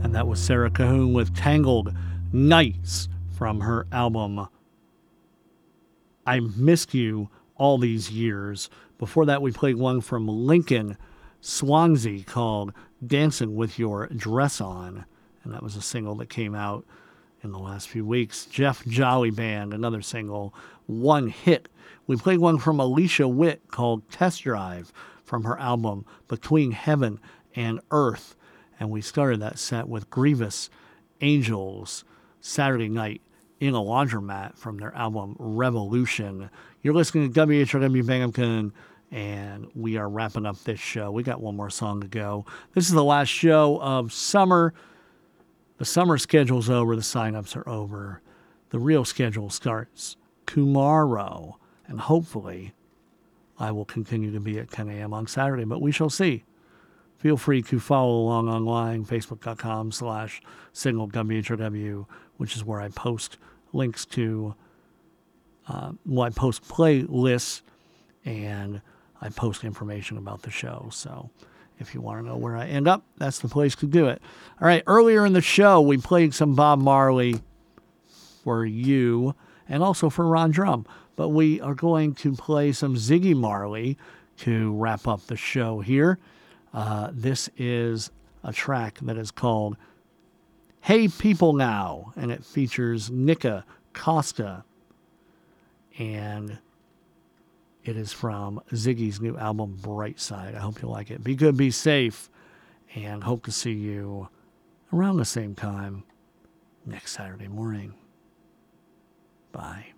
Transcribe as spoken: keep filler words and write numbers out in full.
And that was Sarah Cahoon with Tangled Nights from her album I Missed You All These Years. Before that, we played one from Lincoln Swansea called Dancing With Your Dress On. And that was a single that came out in the last few weeks. Jeff Jolly Band, another single, One Hit. We played one from Alicia Witt called Test Drive from her album Between Heaven and Earth. And we started that set with Grievous Angels, Saturday Night in a Laundromat from their album Revolution. You're listening to W H R W Binghamton, and we are wrapping up this show. We got one more song to go. This is the last show of summer. The summer schedule's over. The sign-ups are over. The real schedule starts tomorrow, and hopefully I will continue to be at ten a.m. on Saturday, but we shall see. Feel free to follow along online, facebook.com slash signal WHRW, which is where I post links to, uh, well, I post playlists, and I post information about the show. So if you want to know where I end up, that's the place to do it. All right, earlier in the show, we played some Bob Marley for you and also for Ron Drum. But we are going to play some Ziggy Marley to wrap up the show here. Uh, this is a track that is called Hey People Now, and it features Nika Costa, and it is from Ziggy's new album, Bright Side. I hope you like it. Be good, be safe, and hope to see you around the same time next Saturday morning. Bye.